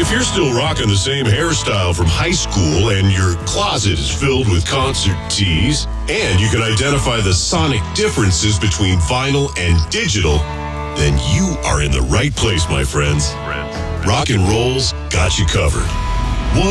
If you're still rocking the same hairstyle from high school and your closet is filled with concert tees, and you can identify the sonic differences between vinyl and digital, then you are in the right place, my friends. Rock and Roll's got you covered.